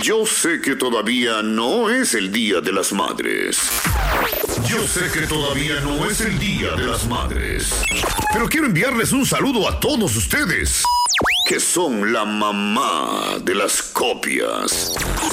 Yo sé que todavía no es el Día de las Madres. Yo sé que todavía no es el Día de las Madres. Pero quiero enviarles un saludo a todos ustedes, que son la mamá de las copias.